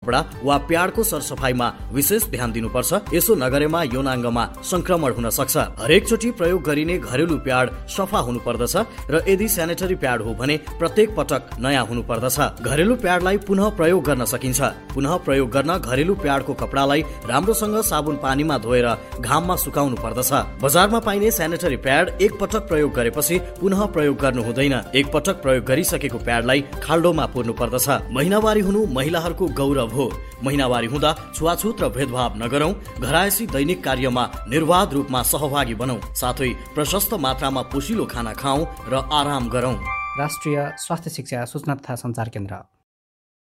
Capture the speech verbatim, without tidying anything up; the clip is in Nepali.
कपडा वा प्याडको सरसफाइमा विशेष ध्यान दिनुपर्छ। यसो नगरेमा यौनाङ्गमा संक्रमण हुन सक्छ। हरेक चोटि प्रयोग गरिने घरेलु प्याड सफा हुनु पर्दछ र यदि स्यानिटरी प्याड हो भने प्रत्येक पटक नयाँ हुनु पर्दछ। घरेलु प्याडलाई पुनः प्रयोग गर्न सकिन्छ। पुनः प्रयोग गर्न घरेलु प्याडको कपडालाई राम्रोसँग साबुन पानीमा धोएर घाममा सुकाउनु पर्दछ। बजारमा पाइने स्यानिटरी प्याड एक पटक प्रयोग गरेपछि पुनः प्रयोग गर्नु हुँदैन। एक पटक प्रयोग गरिसकेको प्याडलाई खाल्डोमा पुर्नु पर्दछ। महिनावारी हुनु महिलाहरूको गौरव हो। महिनावारी हुँदा छुवाछुत र भेदभाव नगरौं। घरायसी दैनिक कार्यमा निर्वाध रूपमा सहभागी बनौं। साथै प्रशस्त मात्रामा पोषिलो खाना खाऊ र आराम गरौं। राष्ट्रिय स्वास्थ्य शिक्षा सूचना तथा सञ्चार केन्द्र।